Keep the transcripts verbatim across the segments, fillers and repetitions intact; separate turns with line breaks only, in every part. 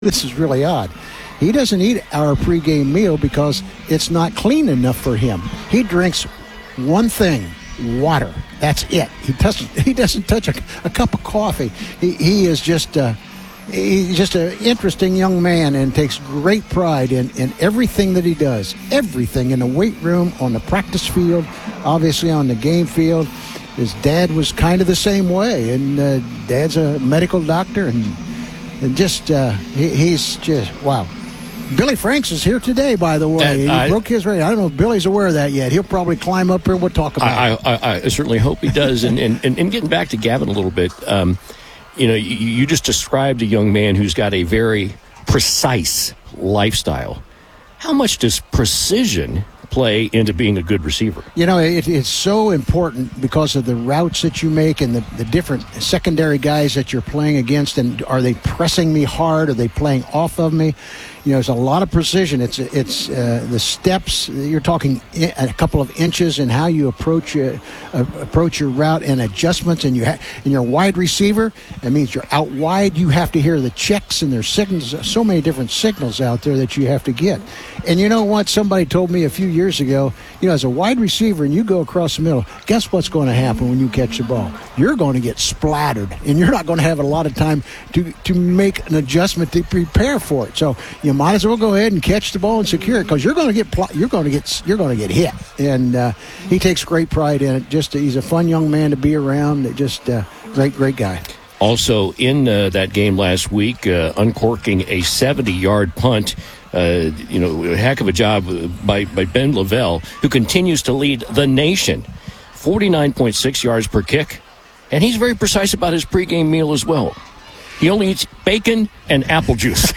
This is really odd. He doesn't eat our pregame meal because it's not clean enough for him. He drinks one thing, water. That's it. He doesn't. He doesn't touch a, a cup of coffee. He, he is just uh, he's just an interesting young man and takes great pride in, in everything that he does. Everything in the weight room, on the practice field, obviously on the game field. His dad was kind of the same way, and uh, Dad's a medical doctor, and. And just, uh, he, he's just, wow. Billy Franks is here today, by the way.
And
he
I,
broke his record. I don't know if Billy's aware of that yet. He'll probably climb up here and we'll talk about
I,
it.
I, I, I certainly hope he does. and, and, and getting back to Gavin a little bit, um, you know, you, you just described a young man who's got a very precise lifestyle. How much does precision play into being a good receiver?
You know, it, it's so important because of the routes that you make and the, the different secondary guys that you're playing against. And are they pressing me hard? Are they playing off of me? You know, there's a lot of precision. It's it's uh, the steps. You're talking a couple of inches in how you approach your, uh, approach your route and adjustments. And you ha- and you're a wide receiver. That means you're out wide. You have to hear the checks and there's signals. So many different signals out there that you have to get. And you know what? Somebody told me a few years ago, you know, as a wide receiver and you go across the middle, guess what's going to happen when you catch the ball? You're going to get splattered, and you're not going to have a lot of time to to make an adjustment to prepare for it. So you might as well go ahead and catch the ball and secure it because you're going to get pl- you're going to get you're going to get hit. And uh, he takes great pride in it. Just he's a fun young man to be around. Just uh, great great guy.
Also in uh, that game last week, uh, uncorking a seventy-yard punt. Uh, you know, a heck of a job by, by Ben Lavelle, who continues to lead the nation. forty-nine point six yards per kick. And he's very precise about his pregame meal as well. He only eats bacon and apple juice.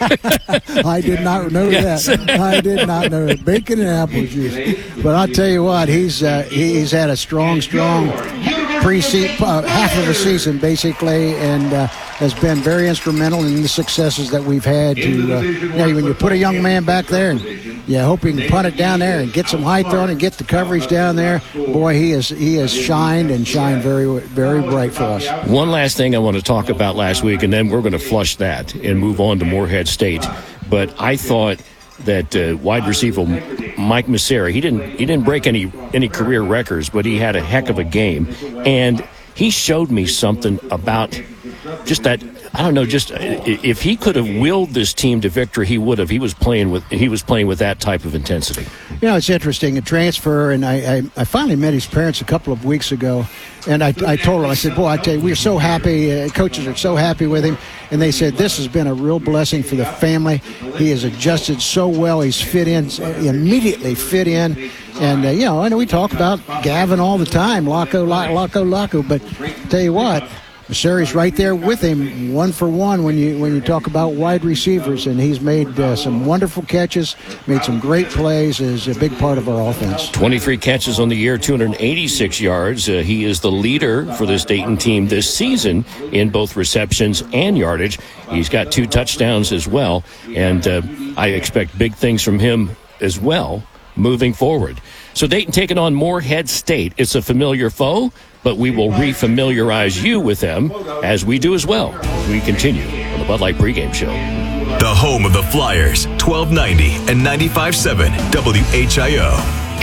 I did not know
yes.
that. I did not know that. Bacon and apple juice. But I'll tell you what, he's uh, he's had a strong, strong pre-season, uh, half of the season, basically, and uh, has been very instrumental in the successes that we've had. To uh, you know, when you put a young man back there, and you hope he can punt it down there and get some height on and get the coverage down there. Boy, he is he has shined and shined very, very bright for us.
One last thing I want to talk about last week, and then we're going to flush that and move on to Morehead State. But I thought that uh, wide receiver Mike Messeri, he didn't he didn't break any any career records, but he had a heck of a game, and he showed me something about just that. I don't know, just if he could have willed this team to victory, he would have. He was playing with he was playing with that type of intensity.
You know, it's interesting, a transfer, and I, I, I finally met his parents a couple of weeks ago, and I, I told them, I said, boy, I tell you, we're so happy, uh, coaches are so happy with him, and they said, this has been a real blessing for the family. He has adjusted so well, he's fit in, immediately fit in, and, uh, you know, I know we talk about Gavin all the time, Laco, Laco, Laco, but tell you what, Messeri's right there with him, one for one when you when you talk about wide receivers, and he's made uh, some wonderful catches, made some great plays, is a big part of our offense.
twenty-three catches on the year, two hundred eighty-six yards. Uh, he is the leader for this Dayton team this season in both receptions and yardage. He's got two touchdowns as well, and uh, I expect big things from him as well moving forward. So Dayton taking on Morehead State. It's a familiar foe, but we will refamiliarize you with them as we do as well. We continue on the Bud Light Pregame Show.
The home of the Flyers, twelve ninety and ninety-five point seven W H I O.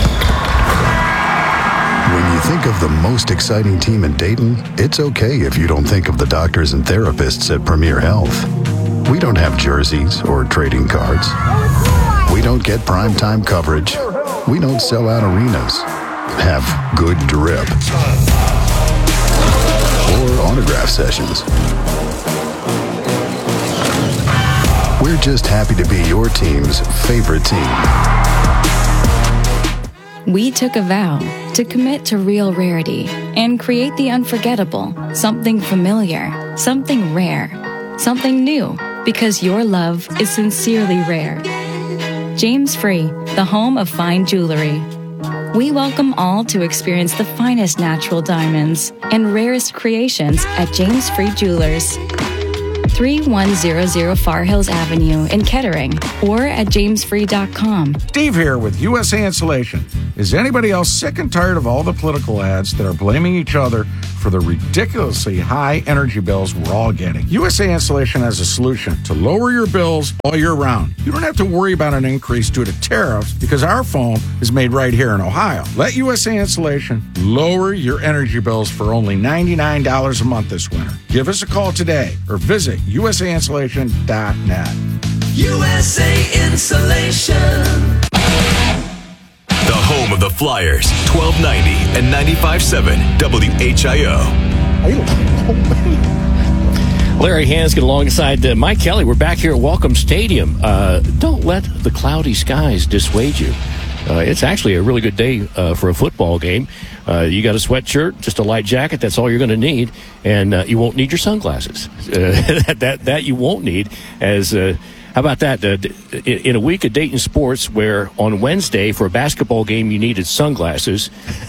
When you think of the most exciting team in Dayton, it's okay if you don't think of the doctors and therapists at Premier Health. We don't have jerseys or trading cards. We don't get primetime coverage. We don't sell out arenas, have good drip, or autograph sessions. We're just happy to be your team's favorite team.
We took a vow to commit to real rarity and create the unforgettable, something familiar, something rare, something new, because your love is sincerely rare. James Free, the home of fine jewelry. We welcome all to experience the finest natural diamonds and rarest creations at James Free Jewelers. thirty-one hundred Far Hills Avenue in Kettering or at james free dot com.
Steve here with U S A Insulation. Is anybody else sick and tired of all the political ads that are blaming each other for the ridiculously high energy bills we're all getting. U S A Insulation has a solution to lower your bills all year round. You don't have to worry about an increase due to tariffs because our foam is made right here in Ohio. Let U S A Insulation lower your energy bills for only ninety-nine dollars a month this winter. Give us a call today or visit U S A insulation dot net.
U S A Insulation.
The home of the Flyers, twelve ninety and ninety-five point seven W H I O.
Larry Hanskin alongside uh, Mike Kelly. We're back here at Welcome Stadium. Uh, don't let the cloudy skies dissuade you. Uh, it's actually a really good day uh, for a football game. Uh, you got a sweatshirt, just a light jacket. That's all you're going to need, and uh, you won't need your sunglasses. Uh, that, that that you won't need. As uh, how about that? Uh, in a week of Dayton sports, where on Wednesday for a basketball game you needed sunglasses,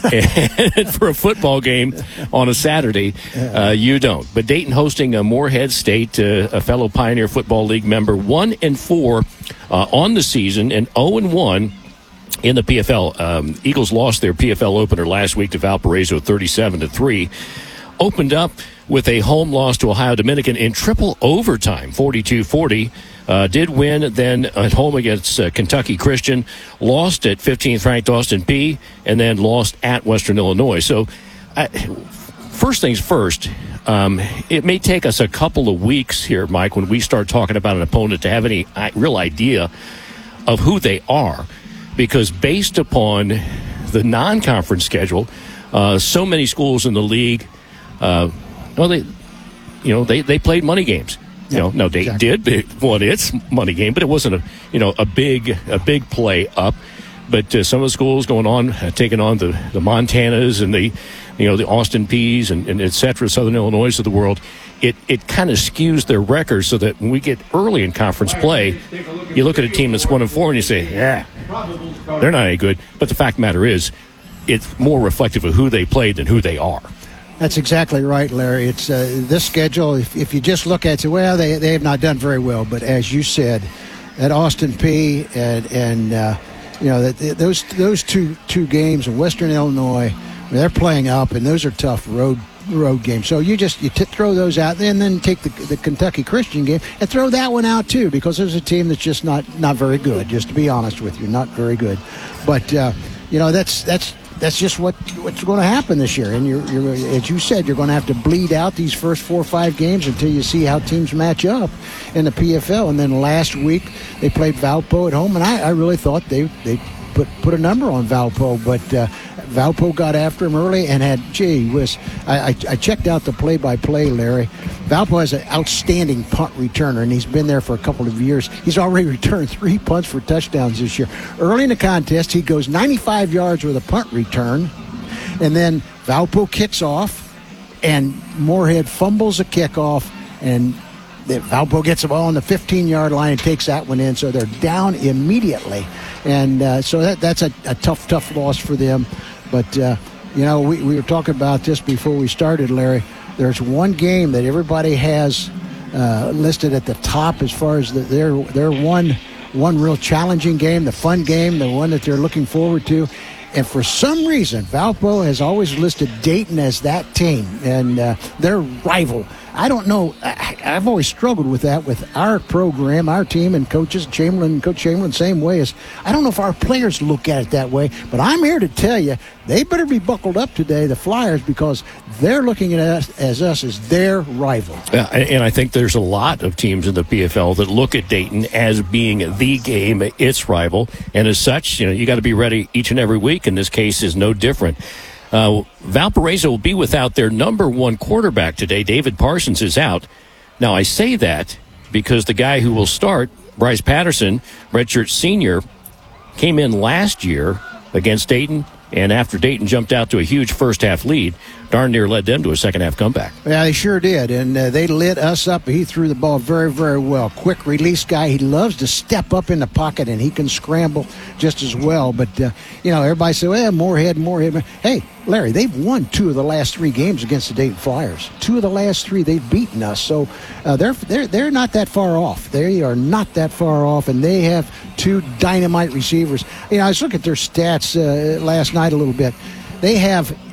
and for a football game on a Saturday uh, you don't. But Dayton hosting a Moorhead State, uh, a fellow Pioneer Football League member, one and four uh, on the season, and zero and one. In the P F L, um, Eagles lost their P F L opener last week to Valparaiso thirty-seven to three. Opened up with a home loss to Ohio Dominican in triple overtime, forty-two forty. Uh, did win then at home against uh, Kentucky Christian. Lost at fifteenth ranked Austin Peay, and then lost at Western Illinois. So, uh, first things first, um, it may take us a couple of weeks here, Mike, when we start talking about an opponent to have any uh, real idea of who they are. Because based upon the non-conference schedule, uh, so many schools in the league, uh, well, they, you know, they, they played money games. You know, no, they exactly. did. It won its money game, but it wasn't a, you know, a big, a big play up. But uh, some of the schools going on, uh, taking on the, the Montanas and the, you know, the Austin Peays and, and et cetera, Southern Illinois of the world. It it kind of skews their record so that when we get early in conference play, you look at a team that's one and four and you say, yeah, they're not any good. But the fact of the matter is, it's more reflective of who they played than who they are.
That's exactly right, Larry. It's uh, this schedule, if, if you just look at it, well, they, they have not done very well. But as you said, at Austin Peay and, and uh, you know, that those those two two games in Western Illinois, they're playing up, and those are tough road road games. So you just you t- throw those out, and then take the, the Kentucky Christian game and throw that one out too, because there's a team that's just not not very good. Just to be honest with you, not very good. But uh, you know, that's that's that's just what what's going to happen this year. And you're, you're as you said, you're going to have to bleed out these first four or five games until you see how teams match up in the P F L. And then last week they played Valpo at home, and I, I really thought they they put put a number on Valpo, but uh, Valpo got after him early and had, gee whiz, I, I, I checked out the play-by-play, Larry. Valpo has an outstanding punt returner, and he's been there for a couple of years. He's already returned three punts for touchdowns this year. Early in the contest, he goes ninety-five yards with a punt return, and then Valpo kicks off, and Moorhead fumbles a kickoff, and Valpo gets the ball on the fifteen-yard line and takes that one in, so they're down immediately. And uh, so that that's a, a tough, tough loss for them. But, uh, you know, we, we were talking about this before we started, Larry. There's one game that everybody has uh, listed at the top as far as the, their their one one real challenging game, the fun game, the one that they're looking forward to. And for some reason, Valpo has always listed Dayton as that team and uh, their rival. I don't know. I, I've always struggled with that with our program, our team, and coaches, Chamberlain, Coach Chamberlain, same way. As I don't know if our players look at it that way, but I'm here to tell you they better be buckled up today, the Flyers, because they're looking at us as us as their rival.
Yeah, and I think there's a lot of teams in the P F L that look at Dayton as being the game, its rival, and as such, you know, you got to be ready each and every week. In this case, is no different. Uh, Valparaiso will be without their number one quarterback today. David Parsons is out. Now, I say that because the guy who will start, Bryce Patterson, redshirt senior, came in last year against Dayton, and after Dayton jumped out to a huge first-half lead, darn near led them to a second-half comeback.
Yeah, they sure did, and uh, they lit us up. He threw the ball very, very well. Quick release guy. He loves to step up in the pocket, and he can scramble just as well. But, uh, you know, everybody said, well, Moorhead, Moorhead. Hey, Larry, they've won two of the last three games against the Dayton Flyers. Two of the last three, they've beaten us. So uh, they're, they're, they're not that far off. They are not that far off, and they have two dynamite receivers. You know, I was looking at their stats uh, last night a little bit. They have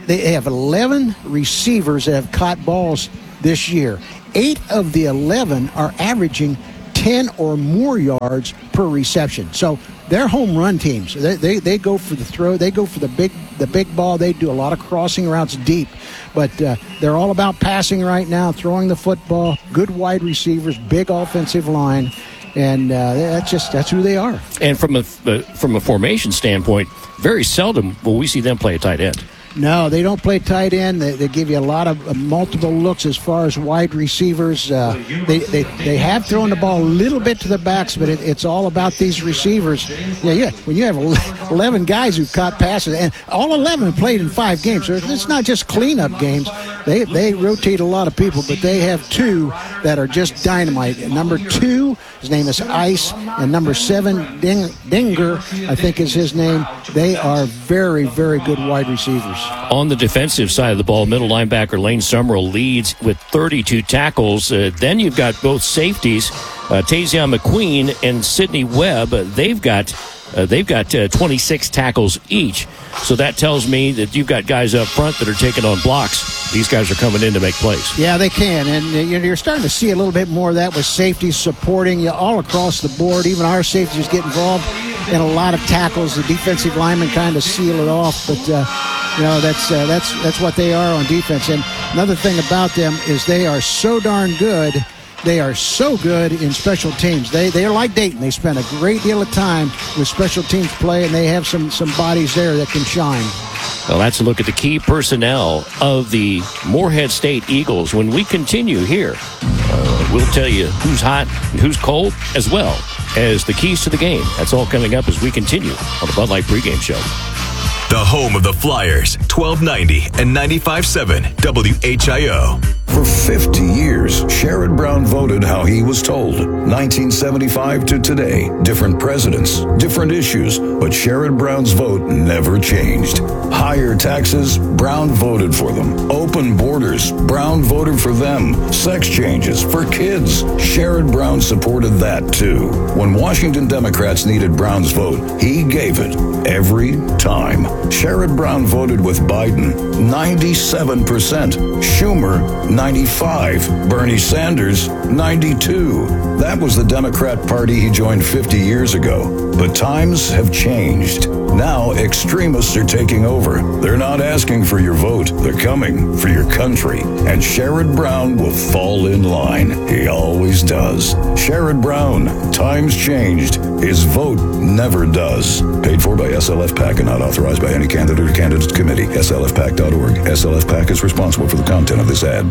they have eleven receivers that have caught balls this year. Eight of the eleven are averaging ten or more yards per reception. So they're home run teams. They, they they go for the throw. They go for the big the big ball. They do a lot of crossing routes deep. But uh, they're all about passing right now, throwing the football, good wide receivers, big offensive line. And uh, that's just that's who they are.
And from a uh, from a formation standpoint, very seldom will we see them play a tight end.
No, they don't play tight end. They, they give you a lot of uh, multiple looks as far as wide receivers. Uh, they, they they have thrown the ball a little bit to the backs, but it, it's all about these receivers. Yeah, yeah. When you have eleven guys who caught passes, and all eleven played in five games, so it's not just cleanup games. They they rotate a lot of people, but they have two that are just dynamite. And number two, his name is Ice, and number seven, Ding, Dinger, I think is his name. They are very, very good wide receivers.
On the defensive side of the ball, middle linebacker Lane Summerall leads with thirty-two tackles. Uh, then you've got both safeties, uh, Tazion McQueen and Sidney Webb. Uh, they've got uh, they've got uh, twenty-six tackles each. So that tells me that you've got guys up front that are taking on blocks. These guys are coming in to make plays.
Yeah, they can. And uh, you're starting to see a little bit more of that with safeties supporting you all across the board. Even our safeties get involved in a lot of tackles. The defensive linemen kind of seal it off. But, uh, you know, that's, uh, that's, that's what they are on defense. And another thing about them is they are so darn good. They are so good in special teams. They they are like Dayton. They spend a great deal of time with special teams play, and they have some, some bodies there that can shine.
Well, that's a look at the key personnel of the Morehead State Eagles. When we continue here, uh, we'll tell you who's hot and who's cold, as well as the keys to the game. That's all coming up as we continue on the Bud Light Pregame Show.
The home of the Flyers, twelve ninety and ninety-five point seven W H I O.
For fifty years, Sherrod Brown voted how he was told. nineteen seventy-five to today, different presidents, different issues, but Sherrod Brown's vote never changed. Higher taxes, Brown voted for them. Open borders, Brown voted for them. Sex changes for kids, Sherrod Brown supported that too. When Washington Democrats needed Brown's vote, he gave it every time. Sherrod Brown voted with Biden, ninety-seven percent. Schumer, ninety-five. Bernie Sanders, ninety-two. That was the Democrat Party he joined fifty years ago. But times have changed. Now extremists are taking over. They're not asking for your vote. They're coming for your country. And Sherrod Brown will fall in line. He always does. Sherrod Brown, times changed. His vote never does. Paid for by S L F PAC and not authorized by any candidate or candidates committee. S L F PAC dot org. S L F PAC is responsible for the content of this ad.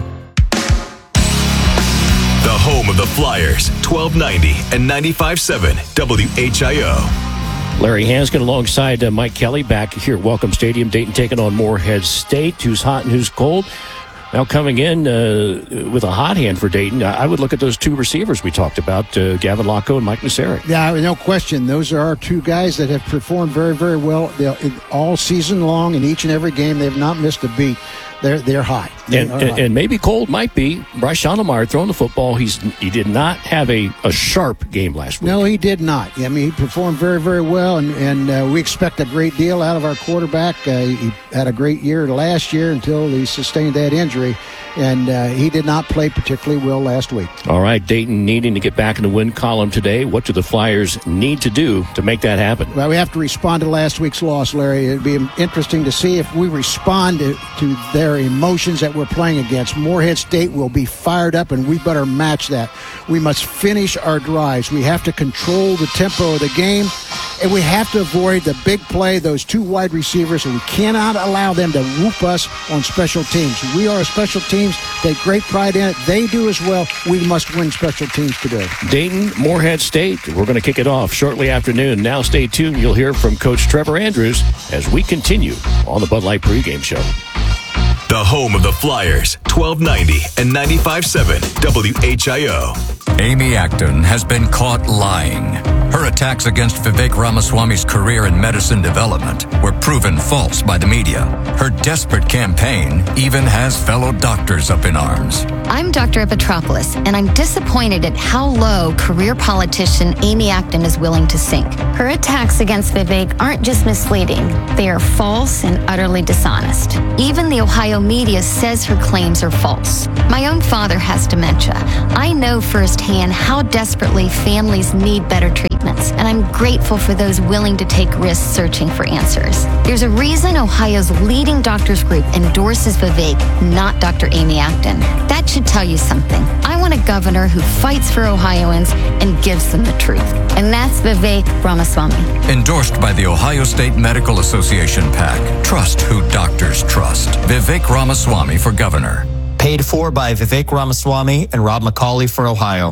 The home of the Flyers, twelve ninety and ninety-five point seven W H I O.
Larry Hanskin alongside uh, Mike Kelly back here at Welcome Stadium. Dayton taking on Morehead State. Who's hot and who's cold? Now coming in uh, with a hot hand for Dayton, I would look at those two receivers we talked about, uh, Gavin Locko and Mike Nusseri.
Yeah, no question. Those are our two guys that have performed very, very well all season long. In each and every game, they've not missed a beat. They're they're high. They
and,
are
and,
high.
and maybe cold might be Bryce Schonemeyer throwing the football. He's he did not have a, a sharp game last week.
No, he did not. I mean, he performed very, very well, and and uh, we expect a great deal out of our quarterback. Uh, he had a great year last year until he sustained that injury, and uh, he did not play particularly well last week.
All right, Dayton needing to get back in the win column today. What do the Flyers need to do to make that happen?
Well, we have to respond to last week's loss, Larry. It'd be interesting to see if we respond to, to their emotions that we're playing against. Morehead State will be fired up, and we better match that. We must finish our drives. We have to control the tempo of the game, and we have to avoid the big play, those two wide receivers, and we cannot allow them to whoop us on special teams. We are a special teams, take great pride in it. They do as well. We must win special teams today.
Dayton, Morehead State. We're going to kick it off shortly after noon. Now stay tuned. You'll hear from Coach Trevor Andrews as we continue on the Bud Light Pregame Show.
The home of the Flyers, twelve ninety and ninety-five point seven W H I O.
Amy Acton has been caught lying. Her attacks against Vivek Ramaswamy's career in medicine development were proven false by the media. Her desperate campaign even has fellow doctors up in arms.
I'm Doctor Epitropoulos, and I'm disappointed at how low career politician Amy Acton is willing to sink. Her attacks against Vivek aren't just misleading, they are false and utterly dishonest. Even the Ohio media says her claims are false. My own father has dementia. I know firsthand how desperately families need better treatments, and I'm grateful for those willing to take risks searching for answers. There's a reason Ohio's leading doctors group endorses Vivek, not Doctor Amy Acton. That should tell you something. I want a governor who fights for Ohioans and gives them the truth. And that's Vivek Ramaswamy.
Endorsed by the Ohio State Medical Association PAC. Trust who doctors trust. Vivek Ramaswamy for governor.
Paid for by Vivek Ramaswamy and Rob McCauley for Ohio.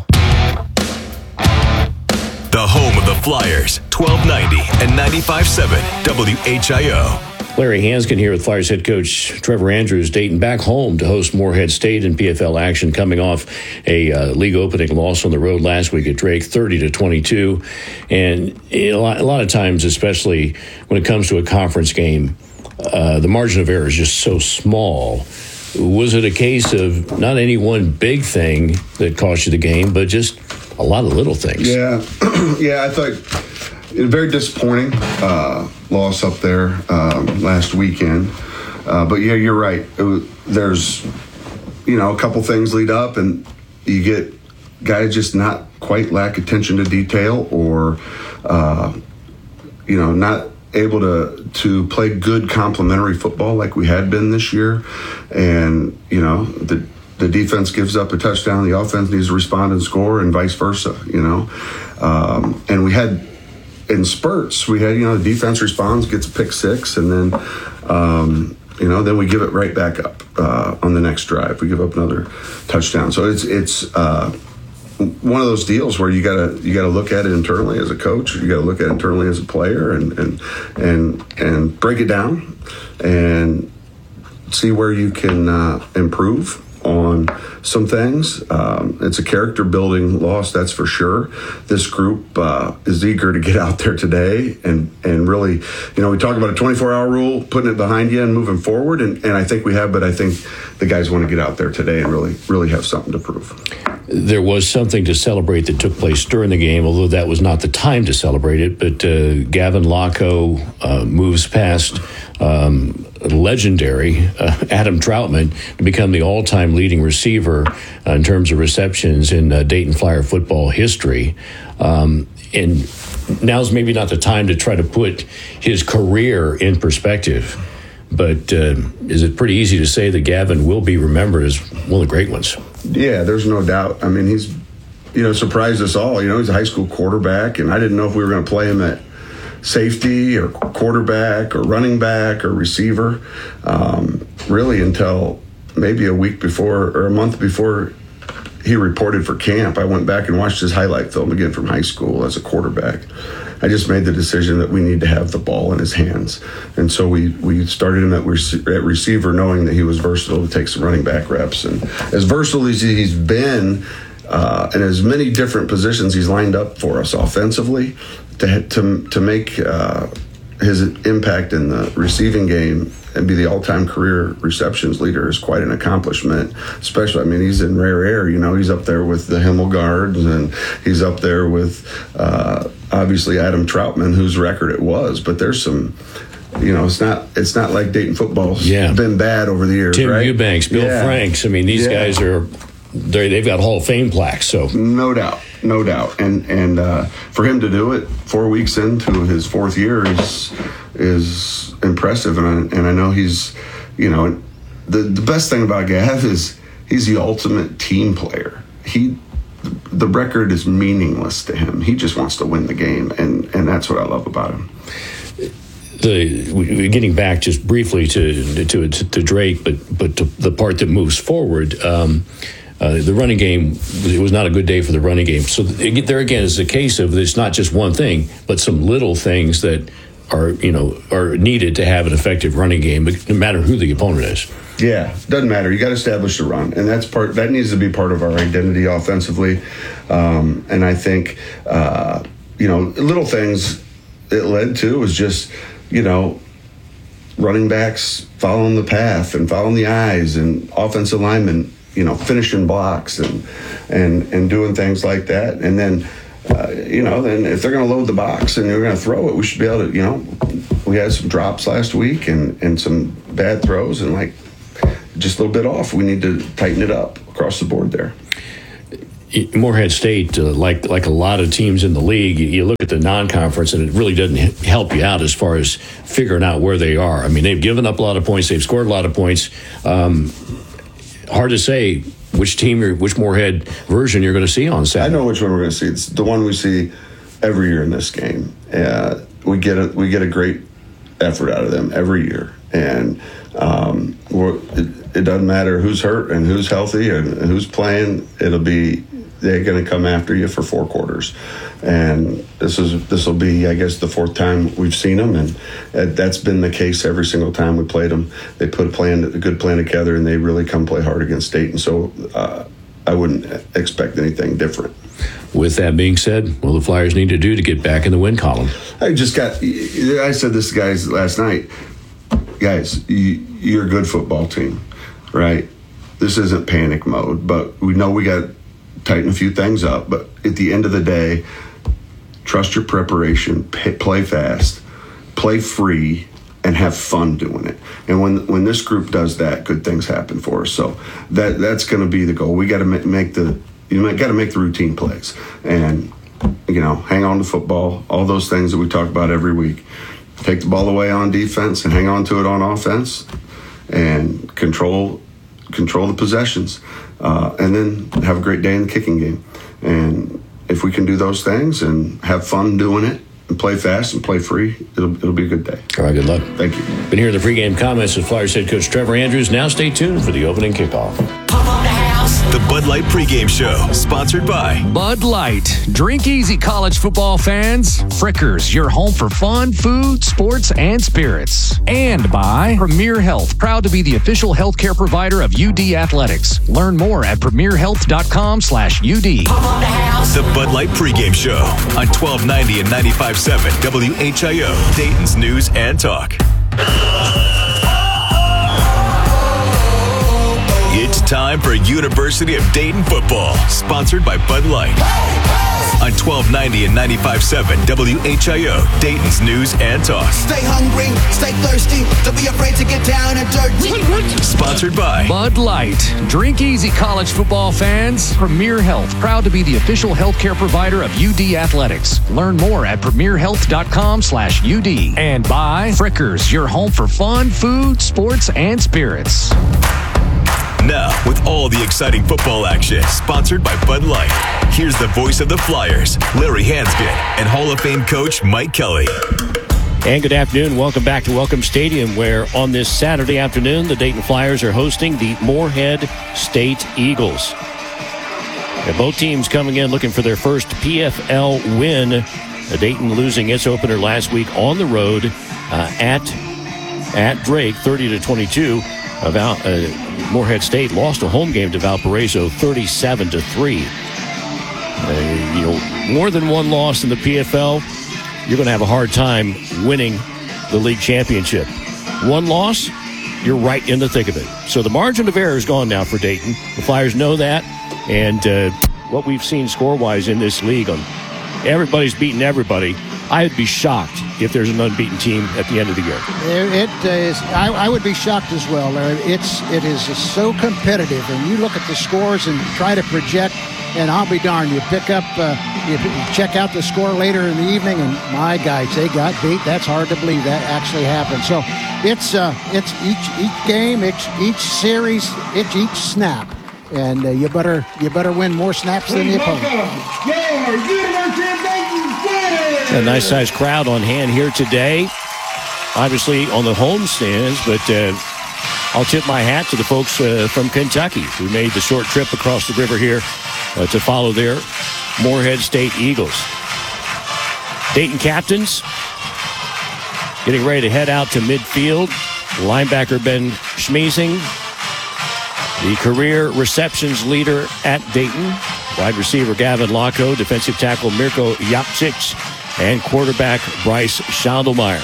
The home of the Flyers, twelve ninety and ninety-five point seven W H I O.
Larry Hanskin here with Flyers head coach Trevor Andrews. Dayton back home to host Moorhead State in P F L action, coming off a uh, league opening loss on the road last week at Drake, thirty to twenty-two. And a lot, a lot of times, especially when it comes to a conference game, uh, the margin of error is just so small. Was it a case of not any one big thing that cost you the game, but just a lot of little things?
Yeah, yeah, I thought it was very disappointing uh, loss up there um, last weekend. Uh, but yeah, you're right. It was, there's, you know, a couple things lead up, and you get guys just not quite lack attention to detail, or uh, you know, not able to to play good complementary football like we had been this year. And you know, the the defense gives up a touchdown, the offense needs to respond and score, and vice versa, you know. Um, and we had, in spurts, we had, you know, the defense responds, gets a pick six, and then, um, you know, then we give it right back up uh, on the next drive. We give up another touchdown. So it's it's uh, one of those deals where you gotta you gotta look at it internally as a coach, you gotta look at it internally as a player, and and and and break it down and see where you can uh, improve on some things. Um, it's a character building loss, that's for sure. This group uh, is eager to get out there today and and really, you know, we talk about a twenty-four hour rule, putting it behind you and moving forward, and, and I think we have, but I think the guys want to get out there today and really, really have something to prove.
There was something to celebrate that took place during the game, although that was not the time to celebrate it. But uh, Gavin Locko uh, moves past um, legendary uh, Adam Troutman to become the all-time leading receiver uh, in terms of receptions in uh, Dayton Flyer football history. Um, and now's maybe not the time to try to put his career in perspective. But uh, is it pretty easy to say that Gavin will be remembered as one of the great ones?
Yeah, there's no doubt. I mean, he's, you know, surprised us all. You know, he's a high school quarterback, and I didn't know if we were going to play him at safety or quarterback or running back or receiver, um, really until maybe a week before or a month before he reported for camp. I went back and watched his highlight film again from high school as a quarterback. I just made the decision that we need to have the ball in his hands. And so we, we started him at, rec- at receiver, knowing that he was versatile to take some running back reps. And as versatile as he's been, uh, and as many different positions he's lined up for us offensively, to to, to make uh, his impact in the receiving game and be the all-time career receptions leader is quite an accomplishment. Especially, I mean, he's in rare air. You know, he's up there with the Himmelgards, and he's up there with uh, obviously Adam Troutman, whose record it was. But there's some, you know, it's not it's not like Dayton football's
yeah.
been bad over the years.
Tim
right?
Eubanks, Bill
yeah.
Franks. I mean, these
yeah.
guys are they've got Hall of Fame plaques. So
no doubt, no doubt, and and uh, for him to do it four weeks into his fourth year is is impressive, and I, and I know he's, you know, the the best thing about Gav is he's the ultimate team player. He the record is meaningless to him. He just wants to win the game, and and that's what I love about him.
The getting back just briefly to to to, to Drake, but but to the part that moves forward. Um, Uh, the running game, it was not a good day for the running game. So there again is a case of it's not just one thing, but some little things that are, you know, are needed to have an effective running game, no matter who the opponent is.
Yeah, doesn't matter. You got to establish the run, and that's part. That needs to be part of our identity offensively. Um, and I think, uh, you know, little things it led to was just, you know, running backs following the path and following the eyes, and offensive linemen, you know, finishing blocks and and and doing things like that. And then, uh, you know, then if they're going to load the box and they're going to throw it, we should be able to, you know, we had some drops last week and, and some bad throws and like just a little bit off. We need to tighten it up across the board there.
Morehead State, uh, like like a lot of teams in the league, you look at the non-conference and it really doesn't help you out as far as figuring out where they are. I mean, they've given up a lot of points, they've scored a lot of points. Um, hard to say which team, or which Morehead version you're going to see on Saturday.
I know which one we're going to see. It's the one we see every year in this game. Uh, we get a we get a great effort out of them every year, and um, we're, it, it doesn't matter who's hurt and who's healthy and who's playing. It'll be they're going to come after you for four quarters, and this is this will be, I guess, the fourth time we've seen them, and that's been the case every single time we played them. They put a plan, a good plan together, and they really come play hard against State, and so uh, I wouldn't expect anything different.
With that being said, what will the Flyers need to do to get back in the win column?
I just got. I said this to guys last night. Guys, you, you're a good football team, right? This isn't panic mode, but we know we got tighten a few things up, but at the end of the day, trust your preparation, pay, play fast, play free, and have fun doing it. And when when this group does that, good things happen for us. So that that's going to be the goal. We got to make, make the you got to make the routine plays, and you know, hang on to football. All those things that we talk about every week. Take the ball away on defense and hang on to it on offense, and control control the possessions. Uh, and then have a great day in the kicking game. And if we can do those things and have fun doing it and play fast and play free, it'll it'll be a good day.
All right, good luck.
Thank you.
Been hearing the pregame comments of Flyers head coach Trevor Andrews. Now stay tuned for the opening kickoff.
The Bud Light pregame show, sponsored by
Bud Light. Drink easy, college football fans. Frickers, your home for fun, food, sports, and spirits. And by Premier Health, proud to be the official healthcare provider of U D Athletics. Learn more at premierhealth.com slash UD.
The Bud Light pregame show on twelve ninety and ninety-five point seven W H I O, Dayton's News and Talk. It's time for University of Dayton football, sponsored by Bud Light. On twelve ninety and ninety-five point seven W H I O, Dayton's News and Talk.
Stay hungry, stay thirsty, don't be afraid to get down and dirty.
Sponsored by
Bud Light. Drink easy, college football fans. Premier Health, proud to be the official healthcare provider of U D Athletics. Learn more at premierhealth.com slash UD. And by Frickers, your home for fun, food, sports, and spirits.
Now, with all the exciting football action, sponsored by Bud Light, here's the voice of the Flyers, Larry Hansgen, and Hall of Fame coach Mike Kelly.
And good afternoon. Welcome back to Welcome Stadium, where on this Saturday afternoon, the Dayton Flyers are hosting the Morehead State Eagles. And both teams coming in looking for their first P F L win. The Dayton losing its opener last week on the road uh, at at Drake, thirty to twenty-two. About uh, Morehead State lost a home game to Valparaiso, thirty-seven to three. Uh, you know, more than one loss in the P F L, you're going to have a hard time winning the league championship. One loss, you're right in the thick of it. So the margin of error is gone now for Dayton. The Flyers know that, and uh, what we've seen score-wise in this league, on everybody's beating everybody. I'd be shocked if there's an unbeaten team at the end of the year.
It is. I, I would be shocked as well, Larry. It's it is so competitive, and you look at the scores and try to project. And I'll be darned, you pick up, uh, you check out the score later in the evening, and my guys, they got beat. That's hard to believe that actually happened. So it's uh, it's each each game, each each series, it's each snap, and uh, you better you better win more snaps than the opponent.
A nice sized crowd on hand here today. Obviously on the home stands, but uh, I'll tip my hat to the folks uh, from Kentucky who made the short trip across the river here uh, to follow their Morehead State Eagles. Dayton captains getting ready to head out to midfield. Linebacker Ben Schmeising, the career receptions leader at Dayton. Wide receiver Gavin Locko, defensive tackle Mirko Jakcic, and quarterback Bryce Schandelmeyer.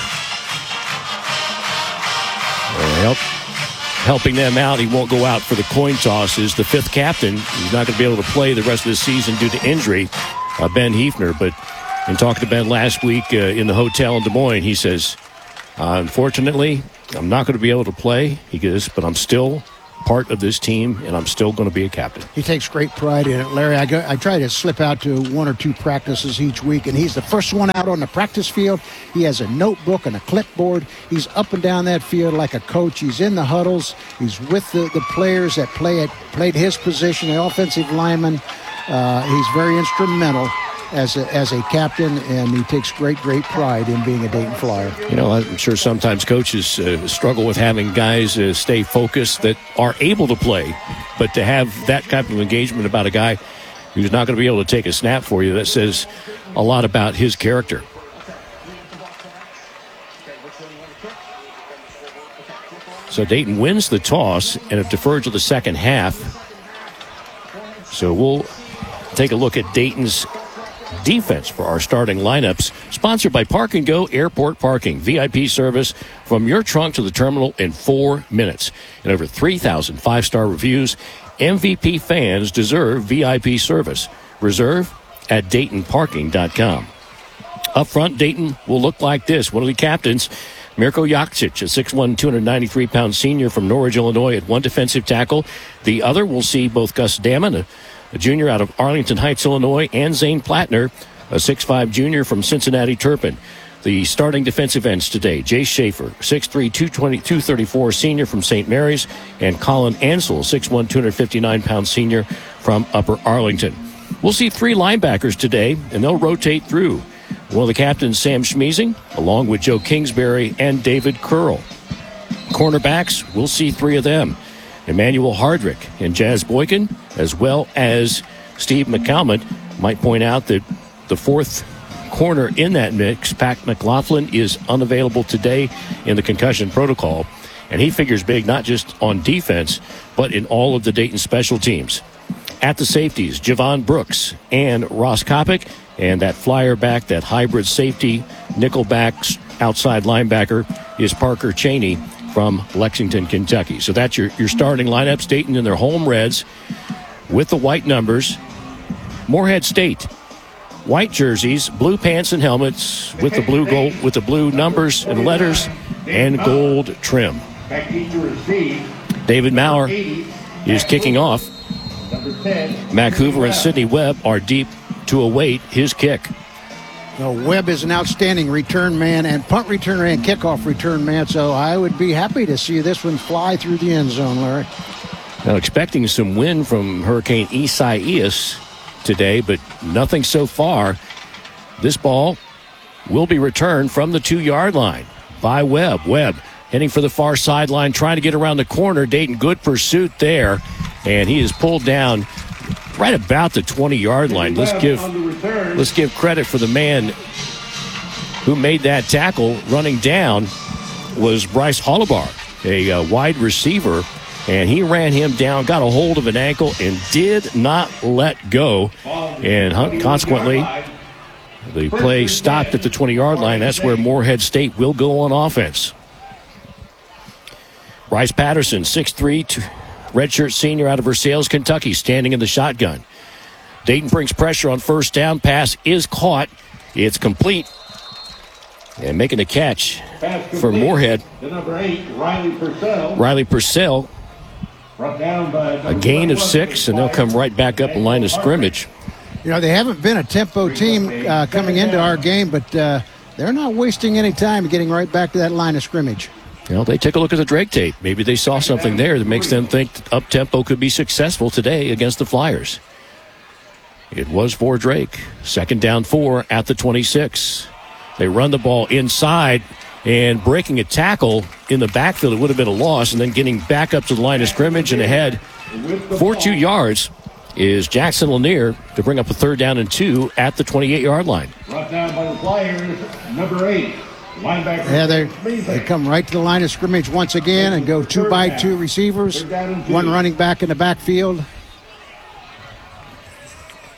Help, helping them out, he won't go out for the coin toss, is the fifth captain. He's not going to be able to play the rest of the season due to injury, uh, Ben Hefner. But in talking to Ben last week uh, in the hotel in Des Moines, he says, uh, unfortunately, I'm not going to be able to play, he goes, but I'm still part of this team, and I'm still going to be a captain.
He takes great pride in it, Larry. I, go, I try to slip out to one or two practices each week, and he's the first one out on the practice field. He has a notebook and a clipboard. He's up and down that field like a coach. He's in the huddles. He's with the, the players that play at, played his position, the offensive lineman. Uh, he's very instrumental as a, as a captain, and he takes great, great pride in being a Dayton Flyer.
You know, I'm sure sometimes coaches uh, struggle with having guys uh, stay focused that are able to play, but to have that type of engagement about a guy who's not going to be able to take a snap for you, that says a lot about his character. So Dayton wins the toss and have deferred to the second half. So we'll take a look at Dayton's defense for our starting lineups, sponsored by Park and Go Airport Parking. V I P service from your trunk to the terminal in four minutes. And over three thousand five-star reviews. M V P fans deserve V I P service. Reserve at Dayton Parking dot com. Up front, Dayton will look like this. One of the captains, Mirko Jakcic, a six one, two hundred ninety-three pound senior from Norwich, Illinois, at one defensive tackle. The other will see both Gus Damon, a a junior out of Arlington Heights, Illinois, and Zane Plattner, a six five junior from Cincinnati Turpin. The starting defensive ends today, Jay Schaefer, six three, two twenty, two thirty-four senior from Saint Mary's, and Colin Ansel, six one, two hundred fifty-nine pound senior from Upper Arlington. We'll see three linebackers today, and they'll rotate through. One of the captains, Sam Schmeezing, along with Joe Kingsbury and David Curl. Cornerbacks, we'll see three of them. Emmanuel Hardrick and Jazz Boykin, as well as Steve McCalmont. Might point out that the fourth corner in that mix, Pat McLaughlin, is unavailable today in the concussion protocol. And he figures big not just on defense, but in all of the Dayton special teams. At the safeties, Javon Brooks and Ross Kopic, and that flyer back, that hybrid safety, nickelback, outside linebacker, is Parker Cheney from Lexington, Kentucky. So that's your, your starting lineups. Dayton in their home reds with the white numbers. Morehead State, white jerseys, blue pants and helmets with the blue gold, with the blue numbers and letters and gold trim. David Maurer is kicking off. Mac Hoover and Sidney Webb are deep to await his kick.
Well, Webb is an outstanding return man and punt returner and kickoff return man, so I would be happy to see this one fly through the end zone, Larry.
Now, expecting some wind from Hurricane Isaias today, but nothing so far. This ball will be returned from the two-yard line by Webb. Webb heading for the far sideline, trying to get around the corner. Dayton, good pursuit there, and he is pulled down right about the twenty-yard line. Let's give let's give credit for the man who made that tackle. Running down was Bryce Hollibar, a uh, wide receiver, and he ran him down, got a hold of an ankle, and did not let go. And consequently, the play stopped at the twenty-yard line. That's where Morehead State will go on offense. Bryce Patterson, six three, redshirt senior out of Versailles, Kentucky, standing in the shotgun. Dayton brings pressure on first down. Pass is caught. It's complete. And making a catch for Morehead.
The number eight, Riley Purcell.
Riley Purcell. A gain of six, and they'll come right back up in line of scrimmage.
You know, they haven't been a tempo team uh, coming into our game, but uh, they're not wasting any time getting right back to that line of scrimmage.
You know, they take a look at the Drake tape. Maybe they saw something there that makes them think up-tempo could be successful today against the Flyers. It was for Drake. Second down four at the twenty-six. They run the ball inside, and breaking a tackle in the backfield, it would have been a loss, and then getting back up to the line of scrimmage and ahead for two yards is Jackson Lanier to bring up a third down and two at the twenty-eight-yard line.
Brought down by the Flyers, number eight.
Yeah, they they come right to the line of scrimmage once again and go two by two receivers, one running back in the backfield.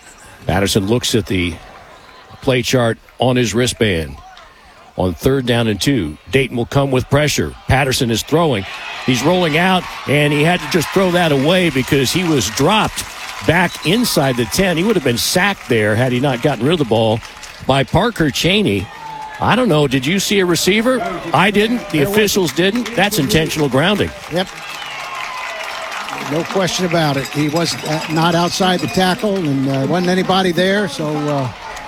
Patterson looks at the play chart on his wristband. On third down and two, Dayton will come with pressure. Patterson is throwing. He's rolling out, and he had to just throw that away because he was dropped back inside the ten. He would have been sacked there had he not gotten rid of the ball by Parker Chaney. I don't know. Did you see a receiver? I didn't. The officials didn't. That's intentional grounding.
Yep. No question about it. He was not outside the tackle, and uh, wasn't anybody there, so... Uh...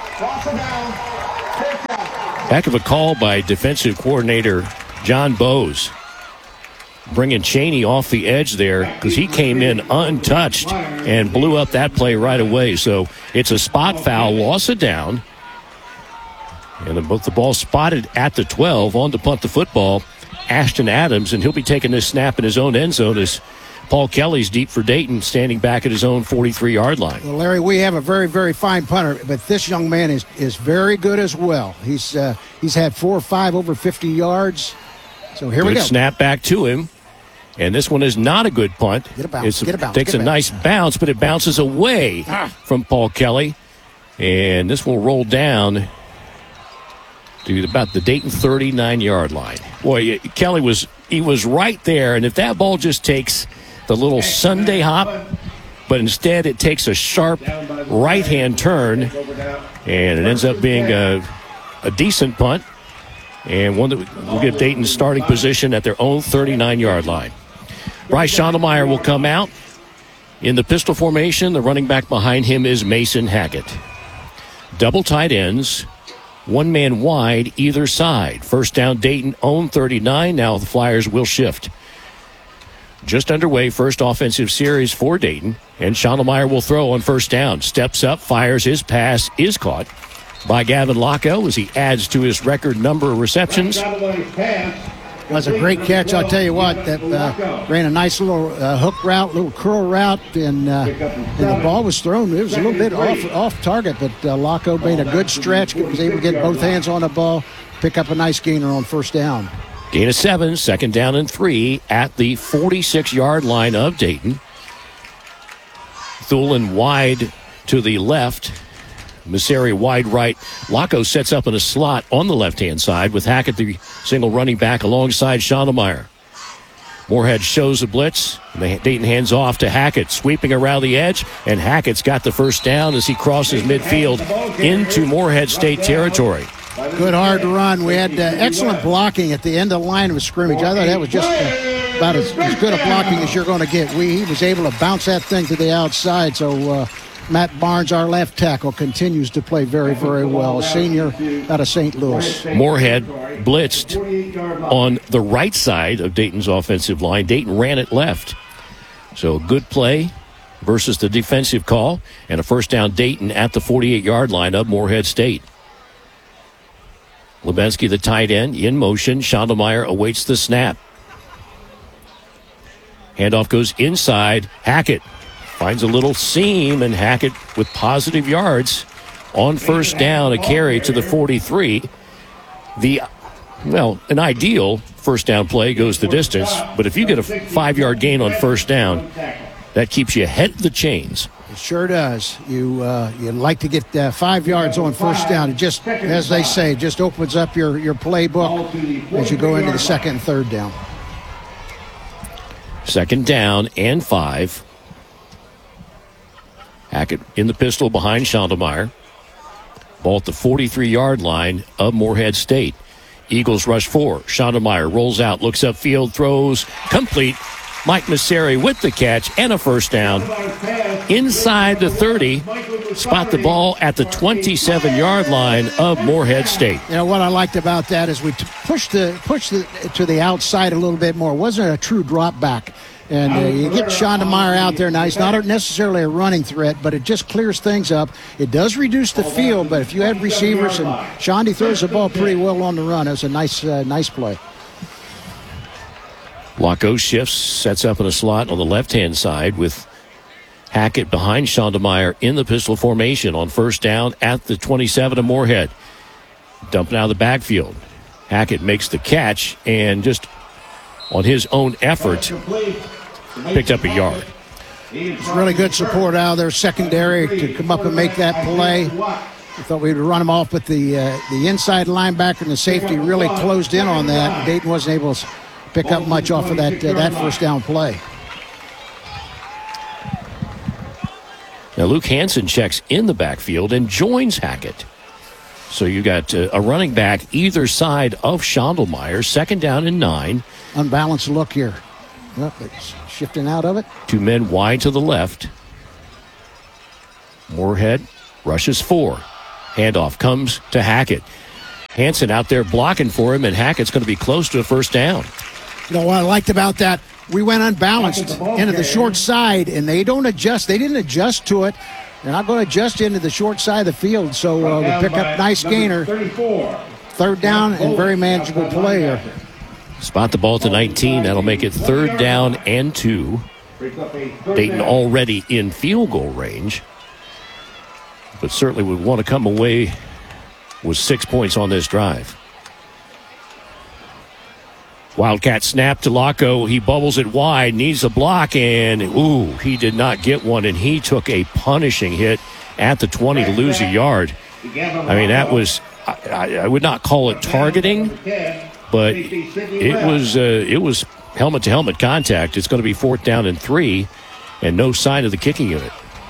Heck of a call by defensive coordinator John Bowes, bringing Chaney off the edge there because he came in untouched and blew up that play right away. So it's a spot foul, loss of down. And the, both the ball spotted at the twelve. On to punt the football, Ashton Adams, and he'll be taking this snap in his own end zone as Paul Kelly's deep for Dayton, standing back at his own forty-three-yard line.
Well, Larry, we have a very, very fine punter, but this young man is, is very good as well. He's uh, he's had four or five over fifty yards. So here
good
we go.
Snap back to him. And this one is not a good punt.
Get a bounce.
It's,
Get a bounce.
Takes
Get
a
a
nice bounce, but it bounces away ah. from Paul Kelly. And this will roll down to about the Dayton thirty-nine-yard line. Boy, Kelly was he was right there, and if that ball just takes the little Sunday hop, but instead it takes a sharp right-hand turn, and it ends up being a, a decent punt, and one that will give Dayton starting position at their own thirty-nine-yard line. Bryce Schondelmeyer will come out in the pistol formation. The running back behind him is Mason Hackett. Double tight ends, one man wide either side. First down, Dayton own thirty-nine. Now the Flyers will shift. Just underway, first offensive series for Dayton, and Schondelmeyer will throw on first down. Steps up, fires his pass, is caught by Gavin Locko as he adds to his record number of receptions.
It was a great catch, I'll tell you what. That uh, ran a nice little uh, hook route, little curl route, and, uh, and the ball was thrown. It was a little bit off off target, but uh, Locko made a good stretch, was able to get both hands on the ball, pick up a nice gainer on first down.
Gain of seven, second down and three at the forty-six-yard line of Dayton. Thulin wide to the left. Messeri wide right. Locko sets up in a slot on the left-hand side with Hackett, the single running back, alongside Schondelmeyer. Moorhead shows the blitz. Dayton hands off to Hackett, sweeping around the edge, and Hackett's got the first down as he crosses midfield into Moorhead State territory.
Good hard run. We had uh, excellent blocking at the end of the line of scrimmage. I thought that was just uh, about as, as good a blocking as you're going to get. We, he was able to bounce that thing to the outside, so uh, Matt Barnes, our left tackle, continues to play very, very well. A senior out of Saint Louis.
Moorhead blitzed on the right side of Dayton's offensive line. Dayton ran it left. So good play versus the defensive call, and a first down Dayton at the forty-eight-yard line of Moorhead State. Lebensky, the tight end, in motion. Schondelmeyer awaits the snap. Handoff goes inside. Hackett finds a little seam, and Hackett with positive yards on first down, a carry to the forty-three. The, well, an ideal first down play goes the distance, but if you get a five-yard gain on first down, that keeps you ahead of the chains.
It sure does. You uh, you like to get uh, five yards on first down. It just, as they say, just opens up your, your playbook as you go into the second and third down.
Second down and five. Hackett in the pistol behind Schondelmeyer. Ball at the forty-three-yard line of Moorhead State. Eagles rush four. Schondelmeyer rolls out, looks upfield, throws, complete. Mike Messeri with the catch and a first down. Inside the thirty, spot the ball at the twenty-seven-yard line of Moorhead State.
You know, what I liked about that is we t- pushed the pushed the, to the outside a little bit more. It wasn't a true drop back. And uh, you get Schondelmeyer out there nice. Not necessarily a running threat, but it just clears things up. It does reduce the field, but if you have receivers, and Shondi throws the ball pretty well on the run, it was a nice, uh, nice play.
Locko shifts, sets up in a slot on the left-hand side with Hackett behind Schondelmeyer in the pistol formation on first down at the twenty-seven of Moorhead. Dumping out of the backfield. Hackett makes the catch and just on his own effort picked up a yard.
It's really good support out of their secondary to come up and make that play. We thought we'd run them off, but the uh, the inside linebacker and the safety really closed in on that. Dayton wasn't able to pick up much off of that uh, that first down play.
Now, Luke Hansen checks in the backfield and joins Hackett. So you got uh, a running back either side of Schondelmeyer, second down and nine.
Unbalanced look here. Yep, it's shifting out of it.
Two men wide to the left. Moorhead rushes four. Handoff comes to Hackett. Hansen out there blocking for him, and Hackett's going to be close to a first down.
You know what I liked about that? We went unbalanced into the short side, and they don't adjust. They didn't adjust to it. They're not going to adjust into the short side of the field, so uh, we pick up nice gainer. Third down and very manageable play here.
Spot the ball at the nineteen. That'll make it third down and two. Dayton already in field goal range, but certainly would want to come away with six points on this drive. Wildcat snap to Laco. He bubbles it wide, needs a block, and ooh, he did not get one, and he took a punishing hit at the twenty to lose a yard. I mean, that was, I, I would not call it targeting, but it was uh, it was helmet-to-helmet contact. It's going to be fourth down and three, and no sign of the kicking unit.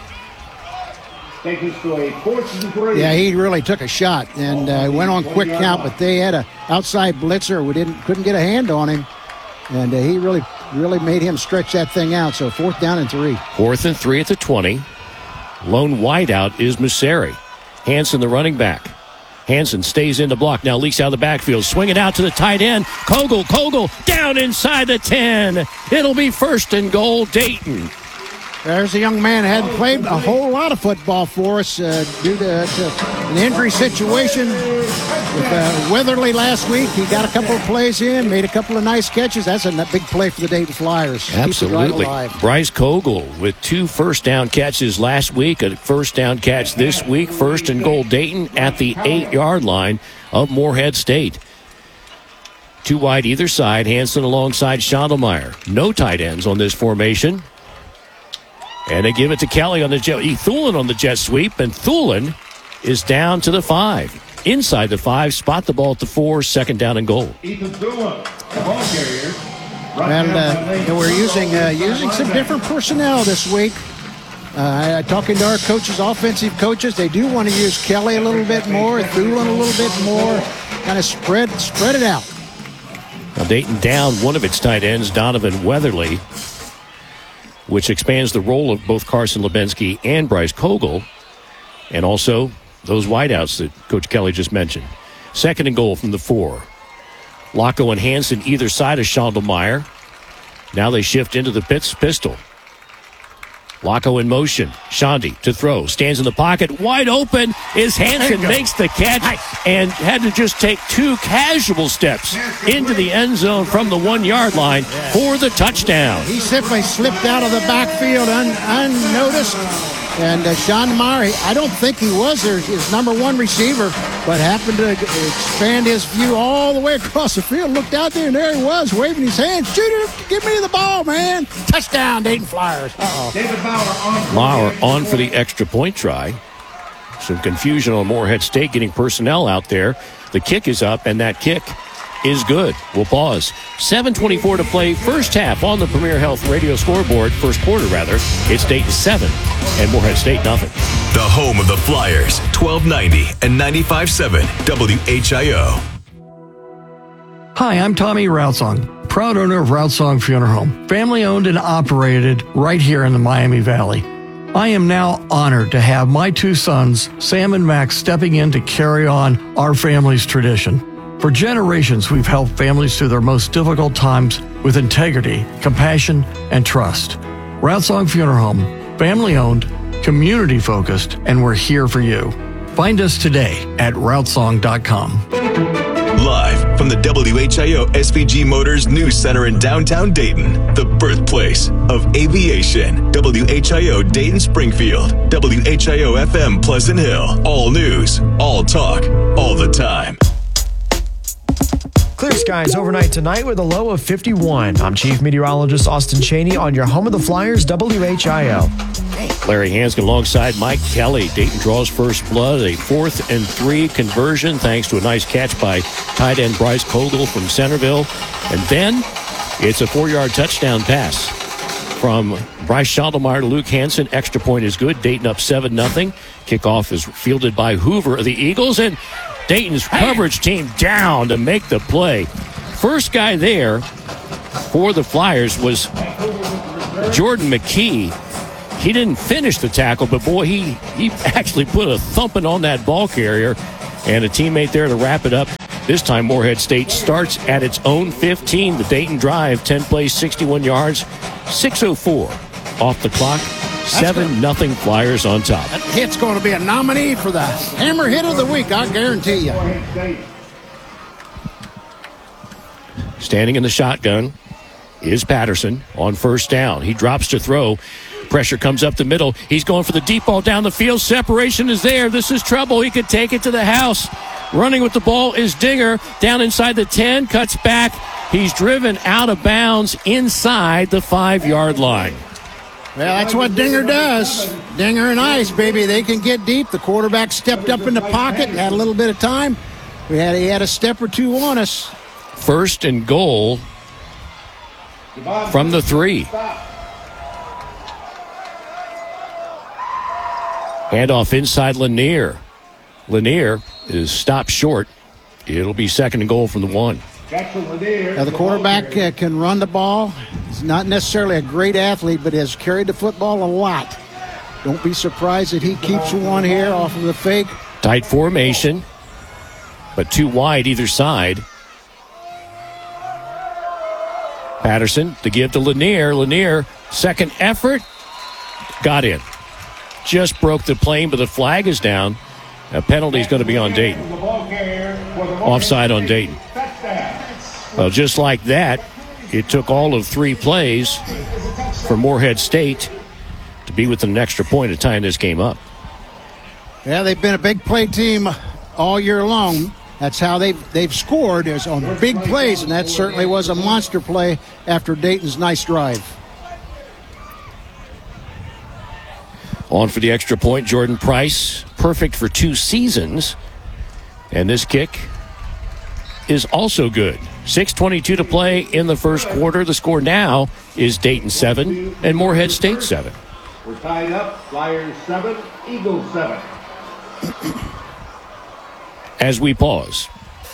Yeah, he really took a shot and uh, went on quick count, but they had a outside blitzer who didn't couldn't get a hand on him, and uh, he really really made him stretch that thing out. So fourth down and three.
Fourth and three at the twenty. Lone wideout is Museri. Hansen, the running back. Hansen stays in the block, now leaks out of the backfield, swinging out to the tight end. Kogel, Kogel, down inside the ten. It'll be first and goal, Dayton.
There's a young man who hadn't played a whole lot of football for us uh, due to, to an injury situation with uh, Weatherly last week. He got a couple of plays in, made a couple of nice catches. That's a big play for the Dayton Flyers.
Absolutely. Bryce Kogel with two first down catches last week, a first down catch this week. First and goal, Dayton at the eight-yard line of Moorhead State. Two wide either side, Hansen alongside Schondelmeyer. No tight ends on this formation. And they give it to Kelly on the jet. Thulin on the jet sweep, and Thulin is down to the five. Inside the five, spot the ball at the four, second down and goal.
Ethan Thulin, the ball carrier.
And uh, we're using uh, using some different personnel this week. Uh, talking to our coaches, offensive coaches, they do want to use Kelly a little bit more, Thulin a little bit more, kind of spread spread it out.
Now Dayton down one of its tight ends, Donovan Weatherly, which expands the role of both Carson Lubenski and Bryce Kogel, and also those wideouts that Coach Kelly just mentioned. Second and goal from the four. Laco and Hansen either side of Schondelmeyer. Now they shift into the pits, pistol. Laco in motion. Shondi to throw. Stands in the pocket. Wide open is Hansen. Makes the catch and had to just take two casual steps into the end zone from the one-yard line for the touchdown.
He simply slipped out of the backfield un- unnoticed. And uh, Schondelmeyer, I don't think he was their, his number one receiver, but happened to expand his view all the way across the field. Looked out there, and there he was, waving his hands. Shoot it, give me the ball, man. Touchdown, Dayton Flyers. Uh-oh.
David Bauer on.
Lauer on for the extra point try. Some confusion on Moorhead State getting personnel out there. The kick is up, and that kick is good. We'll pause. seven twenty-four to play, first half on the Premier Health radio scoreboard, first quarter rather. It's Dayton seven and Moorhead State nothing.
The home of the Flyers, twelve ninety and ninety-five point seven W H I O.
Hi, I'm Tommy Routsong, proud owner of Routsong Funeral Home, family owned and operated right here in the Miami Valley. I am now honored to have my two sons, Sam and Max, stepping in to carry on our family's tradition. For generations, we've helped families through their most difficult times with integrity, compassion, and trust. Routsong Funeral Home, family-owned, community-focused, and we're here for you. Find us today at routsong dot com.
Live from the W H I O S V G Motors News Center in downtown Dayton, the birthplace of aviation. W H I O Dayton Springfield, W H I O F M Pleasant Hill. All news, all talk, all the time.
Clear skies overnight tonight with a low of fifty-one. I'm Chief Meteorologist Austin Cheney on your home of the Flyers, W H I O.
Larry Hanskin alongside Mike Kelly. Dayton draws first blood, a fourth and three conversion thanks to a nice catch by tight end Bryce Kogel from Centerville. And then it's a four-yard touchdown pass from Bryce Schaldemeyer to Luke Hansen. Extra point is good. Dayton up seven nothing. Kickoff is fielded by Hoover of the Eagles, and Dayton's coverage team down to make the play. First guy there for the Flyers was Jordan McKee. He didn't finish the tackle, but boy, he, he actually put a thumping on that ball carrier, and a teammate there to wrap it up. This time, Morehead State starts at its own fifteen. The Dayton drive, ten plays, sixty-one yards, six oh four off the clock. seven nothing Flyers on top.
That hit's going to be a nominee for the Hammer Hit of the Week, I guarantee you.
Standing in the shotgun is Patterson on first down. He drops to throw. Pressure comes up the middle. He's going for the deep ball down the field. Separation is there. This is trouble. He could take it to the house. Running with the ball is Dinger. Down inside the ten. Cuts back. He's driven out of bounds inside the five-yard line.
Well, that's what Dinger does. Dinger and Ice, baby. They can get deep. The quarterback stepped up in the pocket and had a little bit of time. We had, he had a step or two on us.
First and goal from the three. Handoff inside Lanier. Lanier is stopped short. It'll be second and goal from the one.
Now the quarterback uh, can run the ball. He's not necessarily a great athlete, but has carried the football a lot. Don't be surprised that he keeps one here off of the fake.
Tight formation, but too wide either side. Patterson to give to Lanier. Lanier, second effort, got in. Just broke the plane, but the flag is down. A penalty is going to be on Dayton. Offside on Dayton. Well, just like that, it took all of three plays for Morehead State to be within an extra point of tying this game up.
Yeah, they've been a big play team all year long. That's how they've, they've scored, is on big plays, and that certainly was a monster play after Dayton's nice drive.
On for the extra point, Jordan Price, perfect for two seasons. And this kick is also good. six twenty-two to play in the first quarter. The score now is Dayton seven and Morehead State seven.
We're tied up. Flyers seven, Eagles seven.
As we pause.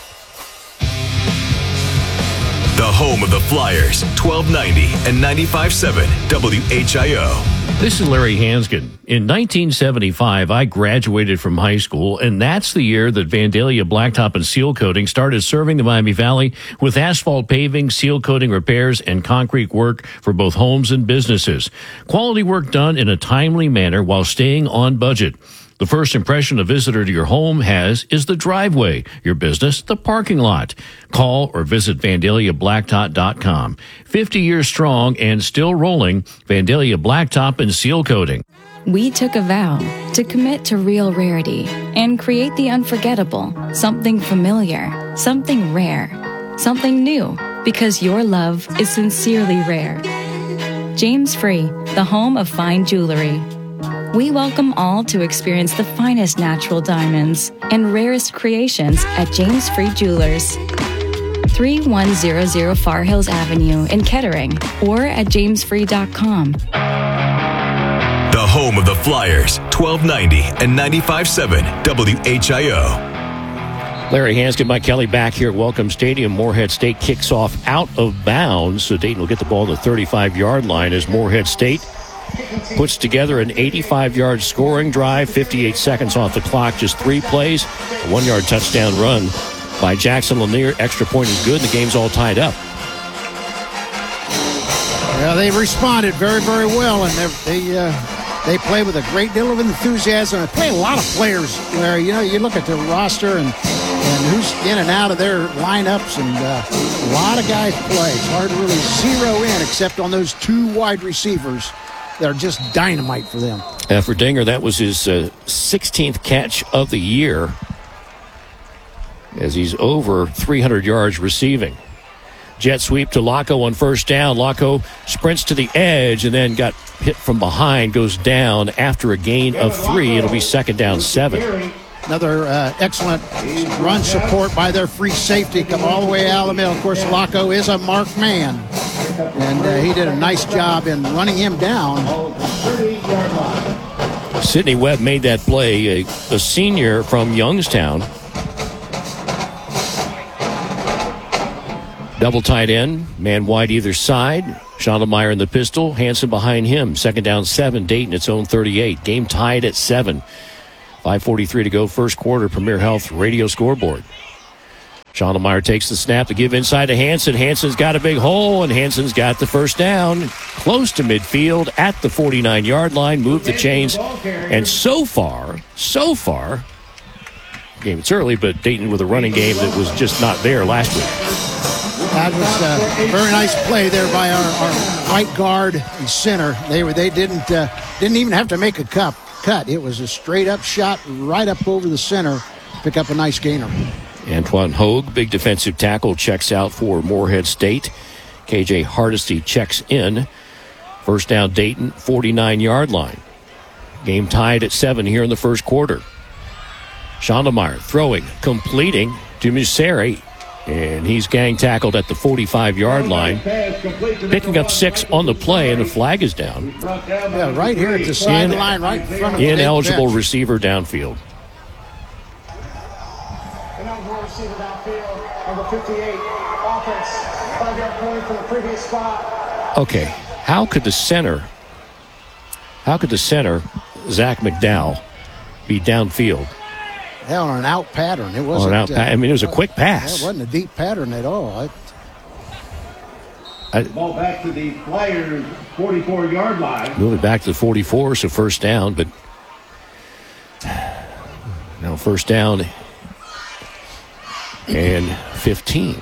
The home of the Flyers, twelve ninety and ninety-five point seven W H I O.
This is Larry Hanskin. In nineteen seventy-five, I graduated from high school, and that's the year that Vandalia Blacktop and Seal Coating started serving the Miami Valley with asphalt paving, seal coating repairs, and concrete work for both homes and businesses. Quality work done in a timely manner while staying on budget. The first impression a visitor to your home has is the driveway, your business, the parking lot. Call or visit Vandalia Blacktop dot com. fifty years strong and still rolling, Vandalia Blacktop and Seal Coating.
We took a vow to commit to real rarity and create the unforgettable, something familiar, something rare, something new, because your love is sincerely rare. James Free, the home of fine jewelry. We welcome all to experience the finest natural diamonds and rarest creations at James Free Jewelers. thirty-one hundred Far Hills Avenue in Kettering or at james free dot com.
The home of the Flyers, twelve ninety and ninety-five point seven W H I O.
Larry Hanskin, Mike Kelly back here at Welcome Stadium. Morehead State kicks off out of bounds, so Dayton will get the ball to the thirty-five-yard line as Morehead State puts together an eighty-five-yard scoring drive, fifty-eight seconds off the clock, just three plays, a one-yard touchdown run by Jackson Lanier. Extra point is good, and the game's all tied up.
Yeah, they responded very, very well, and they uh, they play with a great deal of enthusiasm. They play a lot of players, Larry. You know, you look at the roster and, and who's in and out of their lineups, and uh, a lot of guys play. It's hard to really zero in, except on those two wide receivers. They're just dynamite for them.
Uh, for Dinger, that was his uh, sixteenth catch of the year. as he's over three hundred yards receiving. Jet sweep to Laco on first down. Laco sprints to the edge and then got hit from behind, goes down after a gain of three. It'll be second down seven.
Another uh, excellent run support by their free safety. Come all the way out of the middle. Of course, Laco is a marked man, and uh, he did a nice job in running him down.
Sidney Webb made that play, a, a senior from Youngstown. Double tight end, man wide either side. Schondelmeyer in the pistol, Hansen behind him. Second down seven, Dayton its own thirty-eight. Game tied at seven. five forty-three to go, first quarter. Premier Health radio scoreboard. Schondelmeyer takes the snap to give inside to Hansen. Hansen's got a big hole, and Hansen's got the first down. Close to midfield at the forty-nine-yard line. Moved the chains. And so far, so far, game it's early, but Dayton with a running game that was just not there last week.
That was a very nice play there by our, our right guard and center. They were they didn't uh, didn't even have to make a cup cut. It was a straight up shot right up over the center. Pick up a nice gainer.
Antoine Hogue, big defensive tackle, checks out for Morehead State. K J Hardesty checks in. First down Dayton, forty-nine-yard line. Game tied at seven here in the first quarter. Schondelmeyer throwing, completing to Museri. And he's gang tackled at the forty-five-yard line. Picking up six on the play, and the flag is down.
Yeah, right here at the sideline, right in front of the
ineligible
bench.
receiver downfield.
Ineligible receiver downfield, number fifty-eight, offense, five-yard penalty from the previous spot.
Okay, how could the center, how could the center, Zach McDowell, be downfield?
Hell, on an out pattern. It wasn't.
On an out,
uh,
I mean, it was a quick pass.
It wasn't a deep pattern at all. I,
I,
Ball back to the Flyers' forty-four-yard line.
Moving back to the forty-four, so first down, but now first down and fifteen.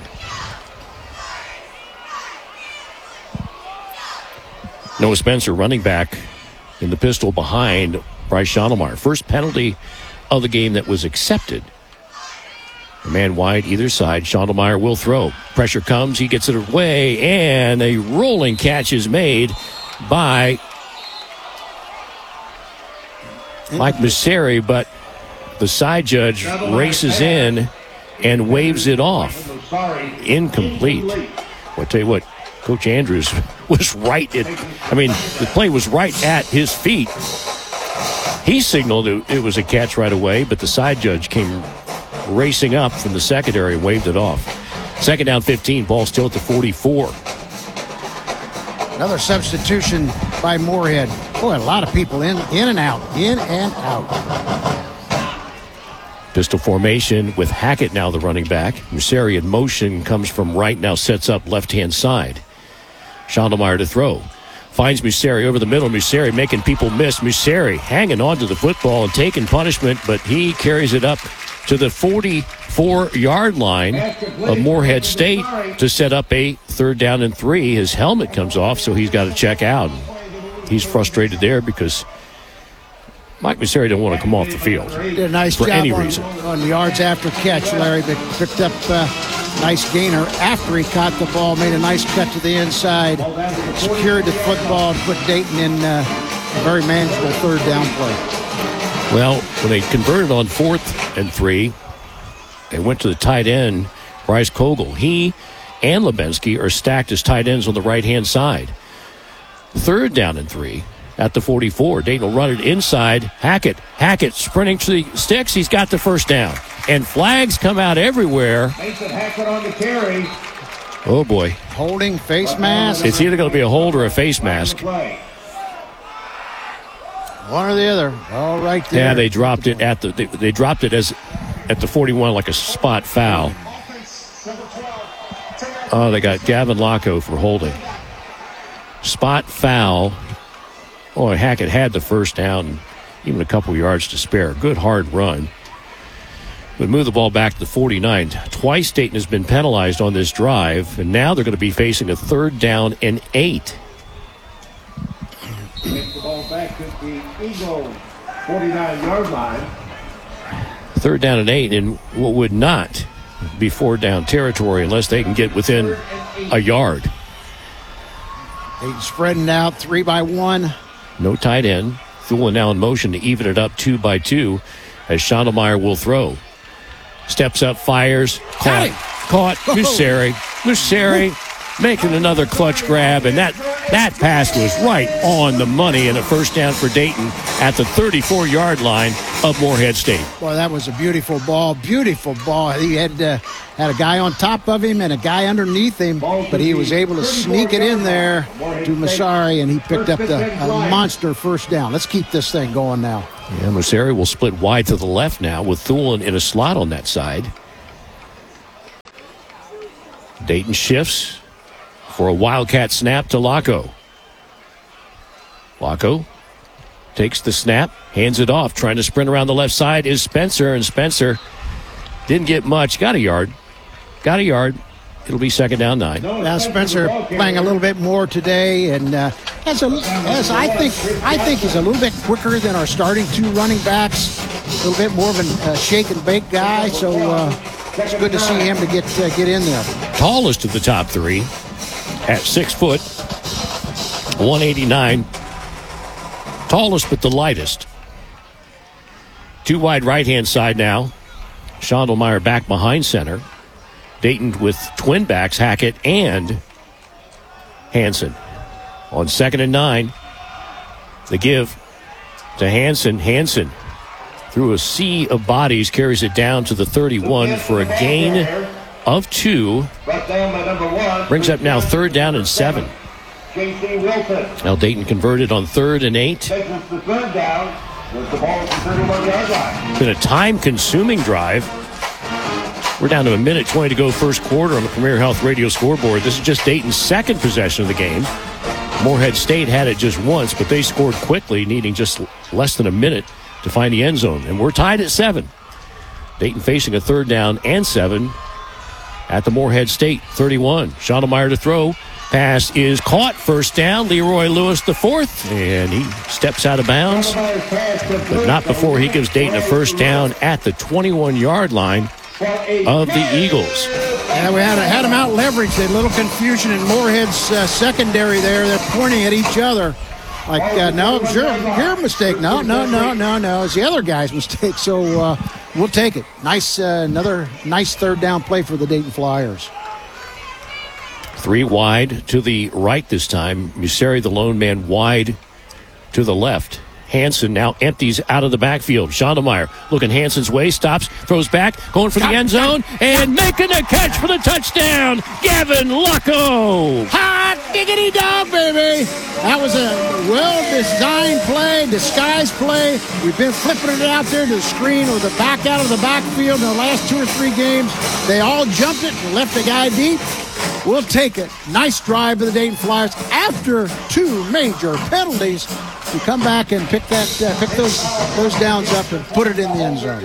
Noah Spencer running back in the pistol behind Bryce Schondelmeyer. First penalty of the game that was accepted. A man wide either side. Schondelmeyer will throw. Pressure comes. He gets it away, and a rolling catch is made by Mike Museri, but the side judge races in and waves it off. Incomplete. Well, I tell you what, Coach Andrews was right at, I mean, the play was right at his feet. He signaled it, it was a catch right away, but the side judge came racing up from the secondary and waved it off. Second down fifteen, ball still at the forty-four.
Another substitution by Moorhead. Boy, a lot of people in, in and out, in and out.
Pistol formation with Hackett now the running back. Museri in motion, comes from right, now sets up left-hand side. Schondelmeyer to throw. Finds Museri over the middle. Museri making people miss. Museri hanging on to the football and taking punishment, but he carries it up to the forty-four-yard line of Morehead State to set up a third down and three. His helmet comes off, so he's got to check out. He's frustrated there because Mike Museri didn't want to come off the field
Did a nice
for
job
any
on,
reason.
on yards after catch, Larry, but picked up a nice gainer after he caught the ball, made a nice cut to the inside, secured the football, and put Dayton in uh, a very manageable third down play.
Well, when they converted on fourth and three, they went to the tight end, Bryce Kogel. He and Lebensky are stacked as tight ends on the right-hand side. Third down and three at the forty-four. Dayton will run it inside. Hackett. Hackett sprinting to the sticks. He's got the first down. And flags come out everywhere.
Mason Hackett on the carry.
Oh, boy.
Holding, face mask.
It's either going to be a hold or a face mask.
One or the other. All right there.
Yeah, they dropped it at the they, they dropped it as at the forty-one like a spot foul. Oh, they got Gavin Laco for holding. Spot foul. Boy, Hackett had the first down, even a couple yards to spare. Good hard run. But move the ball back to the forty-nine. Twice Dayton has been penalized on this drive, and now they're going to be facing a third down and eight.
Takes the ball back to the Eagle forty-nine-yard line.
Third down and eight, and what would not be four down territory unless they can get within a yard.
Dayton spreading out three by one.
No tight end. Thulin now in motion to even it up two by two as Schondelmeyer will throw. Steps up, fires, caught, caught, Museri, Museri making another clutch grab, and that, that pass was right on the money and a first down for Dayton at the thirty-four-yard line of Morehead State.
Boy, that was a beautiful ball, beautiful ball. He had uh, had a guy on top of him and a guy underneath him, but he was able to sneak it in there to Museri, and he picked up the a monster first down. Let's keep this thing going now.
Yeah, Museri will split wide to the left now with Thulin in a slot on that side. Dayton shifts for a Wildcat snap to Laco. Laco takes the snap, hands it off. Trying to sprint around the left side is Spencer, and Spencer didn't get much. Got a yard. Got a yard. It'll be second down nine.
Now Spencer playing a little bit more today, and uh, as a as I think I think he's a little bit quicker than our starting two running backs. A little bit more of a uh, shake and bake guy, so uh, it's good to see him to get uh, get in there.
Tallest of the top three at six foot, one eighty-nine. Tallest but the lightest. Two wide right-hand side now. Schondelmeyer back behind center. Dayton with twin backs, Hackett and Hansen. On second and nine, the give to Hansen. Hansen, through a sea of bodies, carries it down to the thirty-one for a gain of two. Brings up now third down and seven. Now Dayton converted on third and eight. It's been a time-consuming drive. We're down to a minute twenty to go first quarter on the Premier Health Radio scoreboard. This is just Dayton's second possession of the game. Morehead State had it just once, but they scored quickly, needing just less than a minute to find the end zone. And we're tied at seven. Dayton facing a third down and seven at the Morehead State thirty-one. Schondelmeyer to throw. Pass is caught. First down. Leroy Lewis the fourth. And he steps out of bounds. But not before he gives Dayton a first down at the twenty-one-yard line of the Eagles.
Yeah, we had, had them out leveraged. A little confusion in Morehead's uh, secondary there. They're pointing at each other. Like, uh, no, it's your, your mistake. No, no, no, no, no. It's the other guy's mistake. So uh, we'll take it. Nice, uh, another nice third down play for the Dayton Flyers.
Three wide to the right this time. Museri, the lone man, wide to the left. Hansen now empties out of the backfield. Schondelmeyer looking Hansen's way, stops, throws back, going for the end zone, and making a catch for the touchdown, Gavin Laco.
Hot diggity dog, baby. That was a well-designed play, disguised play. We've been flipping it out there to the screen or the back out of the backfield in the last two or three games. They all jumped it and left the guy deep. We'll take it. Nice drive by the Dayton Flyers after two major penalties. We come back and pick that, uh, pick those those downs up and put it in the end zone.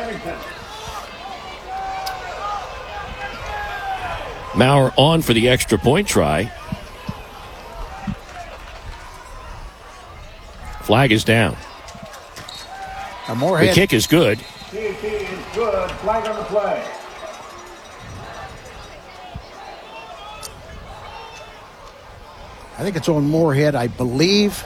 Maurer on for the extra point try. Flag is down. The kick is good.
T T is good. Flag on the play.
I think it's on Morehead, I believe.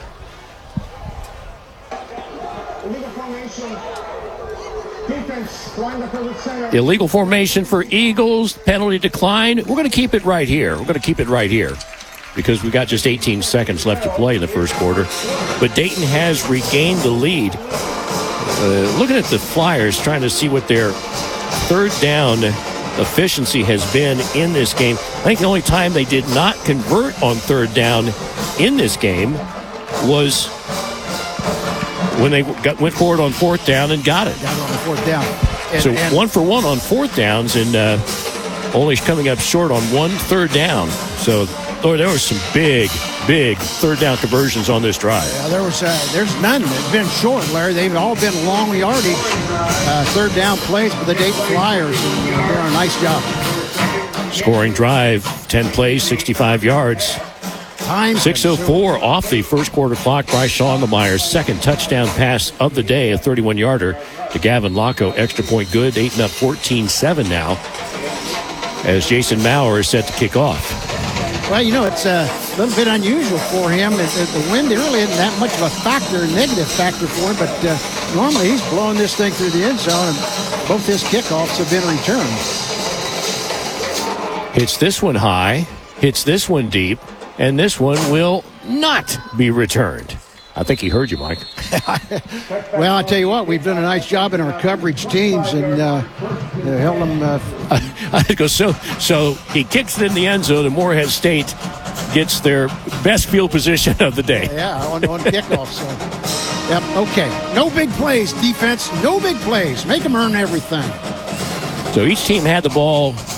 Illegal formation for Eagles. Penalty decline. We're going to keep it right here. We're going to keep it right here because we've got just eighteen seconds left to play in the first quarter. But Dayton has regained the lead. Uh, looking at the Flyers, trying to see what their third down efficiency has been in this game. I think the only time they did not convert on third down in this game was when they got, went forward on fourth down and got it.
Got it on the fourth down. And,
so
and
one for one on fourth downs and uh, only coming up short on one third down. So Lord, there were some big, big third down conversions on this drive.
Yeah, there was uh, there's none that's been short, Larry. They've all been long yardage uh, third down plays for the Dayton Flyers. And they're doing a nice job.
Scoring drive, ten plays, sixty-five yards.
Time
six oh four off the first quarter clock. Bryce Schondelmeyer's second touchdown pass of the day, a thirty-one-yarder to Gavin Laco. Extra point good. Dayton up fourteen seven now as Jason Maurer is set to kick off.
Well, you know, it's a little bit unusual for him. The, the wind really isn't that much of a factor, a negative factor for him, but uh, normally he's blowing this thing through the end zone, and both his kickoffs have been returned.
Hits this one high, hits this one deep, and this one will not be returned. I think he heard you, Mike.
Well, I tell you what, we've done a nice job in our coverage teams, and uh, held them. Uh,
I go so. So he kicks it in the end zone, and Morehead State gets their best field position of the day.
Yeah, on, on kickoff. So, yep. Okay. No big plays, defense. No big plays. Make them earn everything.
So each team had the ball